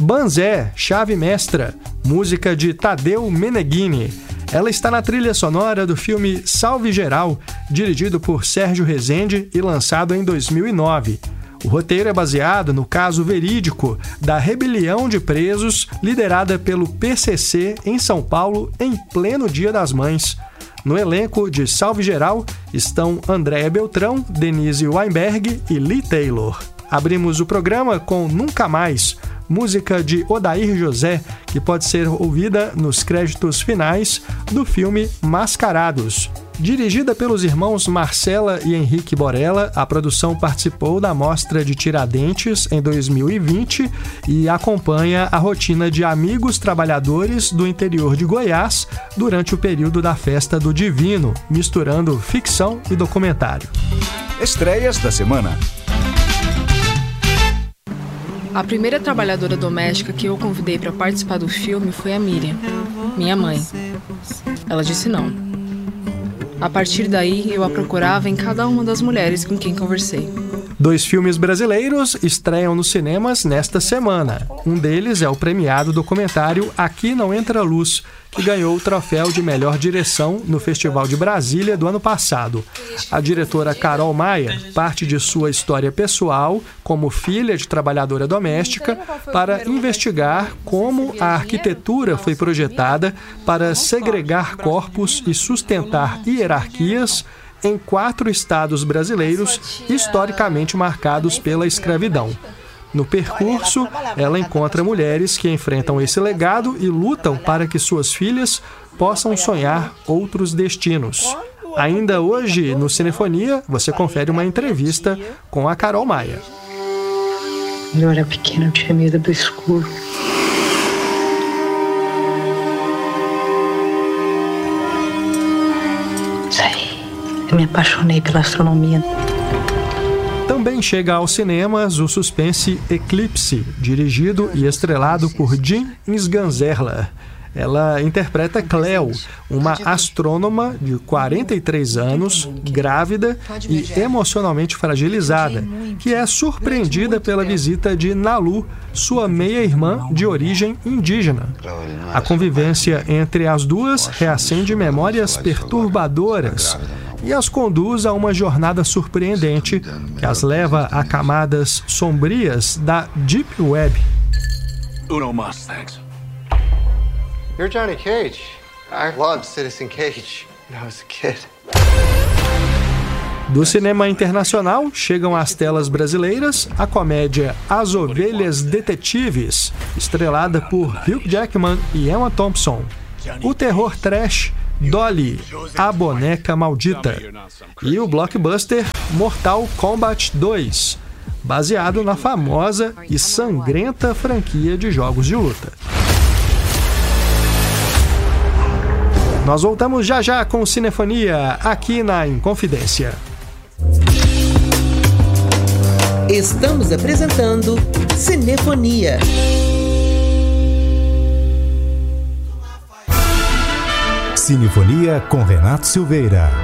Banzé, Chave Mestra, música de Tadeu Meneghini. Ela está na trilha sonora do filme Salve Geral, dirigido por Sérgio Rezende e lançado em 2009. O roteiro é baseado no caso verídico da rebelião de presos liderada pelo PCC em São Paulo em pleno Dia das Mães. No elenco de Salve Geral estão Andréa Beltrão, Denise Weinberg e Lee Taylor. Abrimos o programa com Nunca Mais, música de Odair José, que pode ser ouvida nos créditos finais do filme Mascarados. Dirigida pelos irmãos Marcela e Henrique Borella, a produção participou da Mostra de Tiradentes em 2020 e acompanha a rotina de amigos trabalhadores do interior de Goiás durante o período da Festa do Divino, misturando ficção e documentário. Estreias da semana. A primeira trabalhadora doméstica que eu convidei para participar do filme foi a Miriam, minha mãe. Ela disse não. A partir daí, eu a procurava em cada uma das mulheres com quem conversei. 2 filmes brasileiros estreiam nos cinemas nesta semana. Um deles é o premiado documentário Aqui Não Entra Luz, que ganhou o troféu de melhor direção no Festival de Brasília do ano passado. A diretora Carol Maia parte de sua história pessoal, como filha de trabalhadora doméstica, para investigar como a arquitetura foi projetada para segregar corpos e sustentar hierarquias em 4 estados brasileiros historicamente marcados pela escravidão. No percurso, ela encontra mulheres que enfrentam esse legado e lutam para que suas filhas possam sonhar outros destinos. Ainda hoje, no Cinefonia, você confere uma entrevista com a Carol Maia. Quando eu era pequena, eu tinha medo do escuro. Eu me apaixonei pela astronomia. Também chega aos cinemas o suspense Eclipse, dirigido e estrelado por Jean Sganzerla. Ela interpreta Cleo, uma astrônoma de 43 anos, grávida e emocionalmente fragilizada, que é surpreendida pela visita de Nalu, sua meia-irmã de origem indígena. A convivência entre as duas reacende memórias perturbadoras e as conduz a uma jornada surpreendente que as leva a camadas sombrias da Deep Web. Uno mas, thanks. You're Johnny Cage. I loved Citizen Cage when I was a kid. Do cinema internacional, chegam às telas brasileiras a comédia As Ovelhas Detetives, estrelada por Hugh Jackman e Emma Thompson. O terror trash Dolly, a Boneca Maldita. E o blockbuster Mortal Kombat 2, baseado na famosa e sangrenta franquia de jogos de luta. Nós voltamos já já com Cinefonia, aqui na Inconfidência. Estamos apresentando Cinefonia. Cinefonia com Renato Silveira.